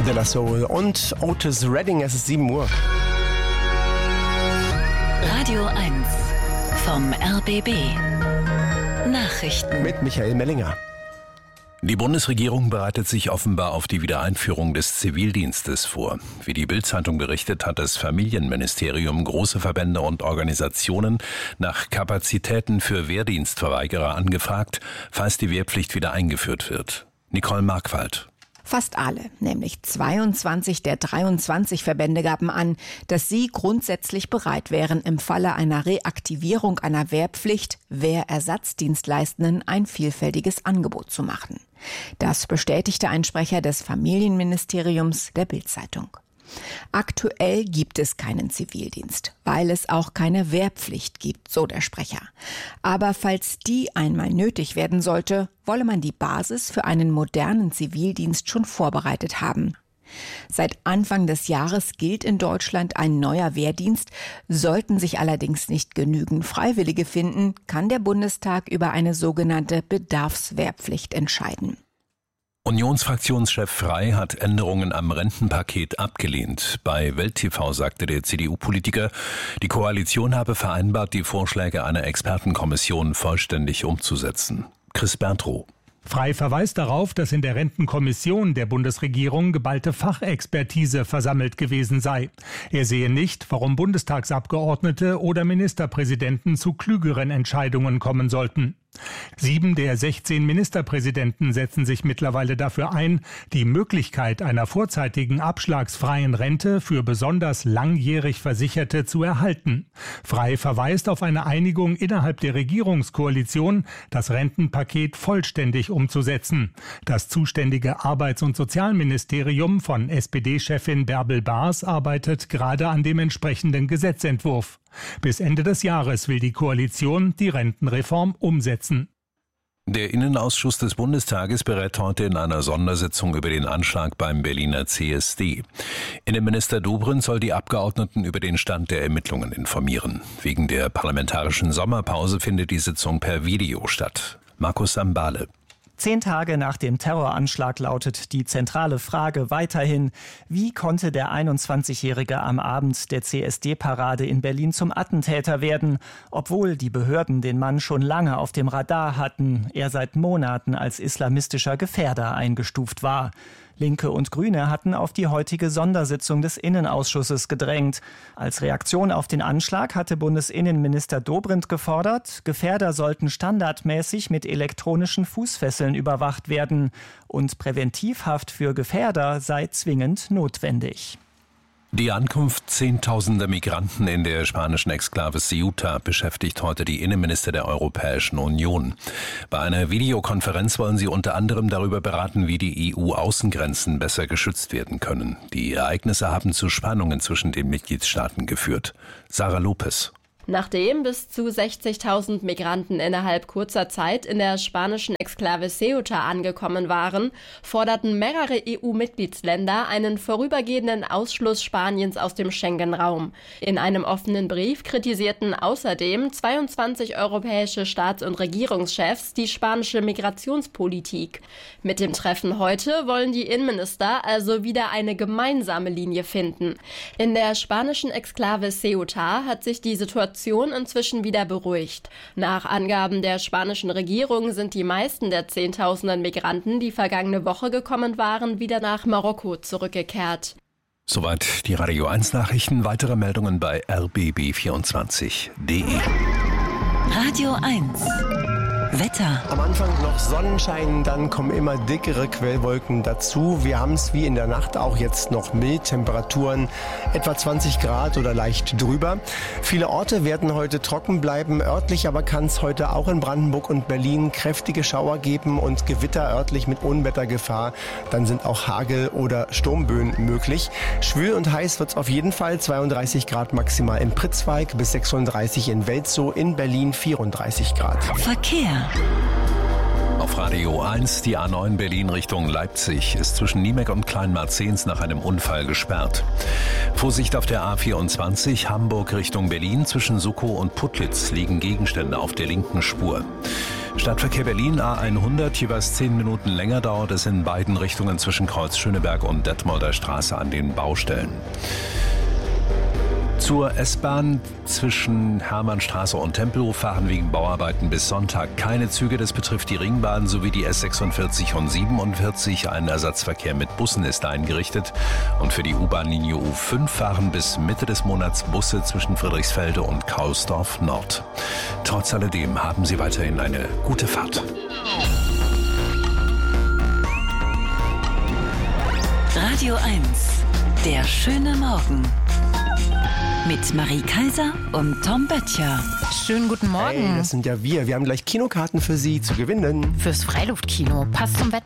De La Soul und Otis Redding. Es ist 7 Uhr. Radio 1 vom RBB. Nachrichten Mit Michael Mellinger. Die Bundesregierung bereitet sich offenbar auf die Wiedereinführung des Zivildienstes vor. Wie die Bild-Zeitung berichtet, hat das Familienministerium große Verbände und Organisationen nach Kapazitäten für Wehrdienstverweigerer angefragt, falls die Wehrpflicht wieder eingeführt wird. Nicole Markwald. Fast alle, nämlich 22 der 23 Verbände gaben an, dass sie grundsätzlich bereit wären, im Falle einer Reaktivierung einer Wehrpflicht Wehrersatzdienstleistenden ein vielfältiges Angebot zu machen. Das bestätigte ein Sprecher des Familienministeriums der Bild-Zeitung. Aktuell gibt es keinen Zivildienst, weil es auch keine Wehrpflicht gibt, so der Sprecher. Aber falls die einmal nötig werden sollte, wolle man die Basis für einen modernen Zivildienst schon vorbereitet haben. Seit Anfang des Jahres gilt in Deutschland ein neuer Wehrdienst. Sollten sich allerdings nicht genügend Freiwillige finden, kann der Bundestag über eine sogenannte Bedarfswehrpflicht entscheiden. Unionsfraktionschef Frey hat Änderungen am Rentenpaket abgelehnt. Bei Welt TV sagte der CDU-Politiker, die Koalition habe vereinbart, die Vorschläge einer Expertenkommission vollständig umzusetzen. Chris Berndroh. Frey verweist darauf, dass in der Rentenkommission der Bundesregierung geballte Fachexpertise versammelt gewesen sei. Er sehe nicht, warum Bundestagsabgeordnete oder Ministerpräsidenten zu klügeren Entscheidungen kommen sollten. 7 der 16 Ministerpräsidenten setzen sich mittlerweile dafür ein, die Möglichkeit einer vorzeitigen abschlagsfreien Rente für besonders langjährig Versicherte zu erhalten. Frey verweist auf eine Einigung innerhalb der Regierungskoalition, das Rentenpaket vollständig umzusetzen. Das zuständige Arbeits- und Sozialministerium von SPD-Chefin Bärbel Baas arbeitet gerade an dem entsprechenden Gesetzentwurf. Bis Ende des Jahres will die Koalition die Rentenreform umsetzen. Der Innenausschuss des Bundestages berät heute in einer Sondersitzung über den Anschlag beim Berliner CSD. Innenminister Dobrindt soll die Abgeordneten über den Stand der Ermittlungen informieren. Wegen der parlamentarischen Sommerpause findet die Sitzung per Video statt. Markus Sambale. 10 Tage nach dem Terroranschlag lautet die zentrale Frage weiterhin, wie konnte der 21-Jährige am Abend der CSD-Parade in Berlin zum Attentäter werden, obwohl die Behörden den Mann schon lange auf dem Radar hatten, er seit Monaten als islamistischer Gefährder eingestuft war. Linke und Grüne hatten auf die heutige Sondersitzung des Innenausschusses gedrängt. Als Reaktion auf den Anschlag hatte Bundesinnenminister Dobrindt gefordert, Gefährder sollten standardmäßig mit elektronischen Fußfesseln überwacht werden und Präventivhaft für Gefährder sei zwingend notwendig. Die Ankunft zehntausender Migranten in der spanischen Exklave Ceuta beschäftigt heute die Innenminister der Europäischen Union. Bei einer Videokonferenz wollen sie unter anderem darüber beraten, wie die EU-Außengrenzen besser geschützt werden können. Die Ereignisse haben zu Spannungen zwischen den Mitgliedstaaten geführt. Sarah Lopez. Nachdem bis zu 60.000 Migranten innerhalb kurzer Zeit in der spanischen Exklave Ceuta angekommen waren, forderten mehrere EU-Mitgliedsländer einen vorübergehenden Ausschluss Spaniens aus dem Schengen-Raum. In einem offenen Brief kritisierten außerdem 22 europäische Staats- und Regierungschefs die spanische Migrationspolitik. Mit dem Treffen heute wollen die Innenminister also wieder eine gemeinsame Linie finden. In der spanischen Exklave Ceuta hat sich die Situation inzwischen wieder beruhigt. Nach Angaben der spanischen Regierung sind die meisten der Zehntausenden Migranten, die vergangene Woche gekommen waren, wieder nach Marokko zurückgekehrt. Soweit die Radio 1 Nachrichten. Weitere Meldungen bei rbb24.de. Radio 1 Wetter. Am Anfang noch Sonnenschein, dann kommen immer dickere Quellwolken dazu. Wir haben es wie in der Nacht auch jetzt noch mild, Temperaturen etwa 20 Grad oder leicht drüber. Viele Orte werden heute trocken bleiben. Örtlich aber kann es heute auch in Brandenburg und Berlin kräftige Schauer geben und Gewitter örtlich mit Unwettergefahr. Dann sind auch Hagel- oder Sturmböen möglich. Schwül und heiß wird es auf jeden Fall. 32 Grad maximal in Pritzwalk bis 36 in Welzow, in Berlin 34 Grad. Verkehr. Auf Radio 1, die A9 Berlin Richtung Leipzig ist zwischen Niemek und Kleinmarzens nach einem Unfall gesperrt. Vorsicht auf der A24 Hamburg Richtung Berlin, zwischen Suckow und Putlitz liegen Gegenstände auf der linken Spur. Stadtverkehr Berlin A100, jeweils 10 Minuten länger dauert es in beiden Richtungen zwischen Kreuz Schöneberg und Detmolder Straße an den Baustellen. Zur S-Bahn zwischen Hermannstraße und Tempelhof fahren wegen Bauarbeiten bis Sonntag keine Züge. Das betrifft die Ringbahn sowie die S46 und 47. Ein Ersatzverkehr mit Bussen ist eingerichtet. Und für die U-Bahn-Linie U5 fahren bis Mitte des Monats Busse zwischen Friedrichsfelde und Kaulsdorf Nord. Trotz alledem haben Sie weiterhin eine gute Fahrt. Radio 1, der schöne Morgen. Mit Marie Kaiser und Tom Böttcher. Schönen guten Morgen. Hey, das sind ja wir. Wir haben gleich Kinokarten für Sie zu gewinnen. Fürs Freiluftkino. Passt zum Wetter.